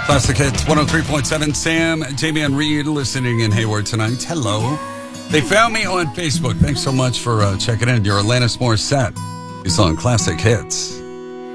Classic Hits 103.7. Sam, Jamie, and Reed listening in Hayward tonight. Hello. They found me on Facebook. Thanks so much for checking in. Your Alanis Morissette. He's on Classic Hits.